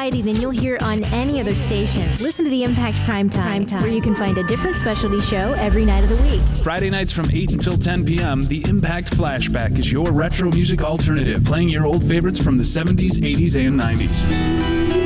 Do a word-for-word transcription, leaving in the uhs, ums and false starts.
variety than you'll hear on any other station. Listen to the Impact Primetime, Primetime, where you can find a different specialty show every night of the week. Friday nights from eight until ten p.m., the Impact Flashback is your retro music alternative, playing your old favorites from the seventies, eighties, and nineties.